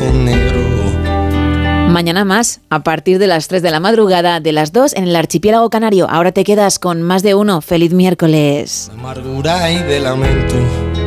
en negro. Mañana más, a partir de las 3 de la madrugada, de las 2 en el archipiélago canario. Ahora te quedas con Más de Uno. ¡Feliz miércoles! De amargura y de lamento.